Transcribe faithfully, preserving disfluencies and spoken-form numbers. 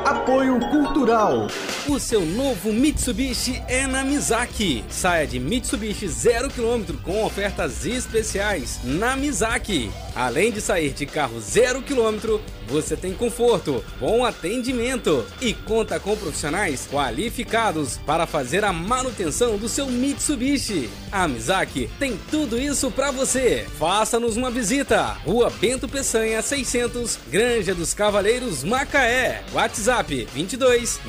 Apoio Cultural. O seu novo Mitsubishi é na Mizaki. Saia de Mitsubishi zero quilômetro com ofertas especiais na Mizaki. Além de sair de carro zero quilômetro, você tem conforto, bom atendimento e conta com profissionais qualificados para fazer a manutenção do seu Mitsubishi. A Mizaki tem tudo isso para você. Faça-nos uma visita. Rua Bento Peçanha seiscentos, Granja dos Cavaleiros, Macaé. WhatsApp vinte e dois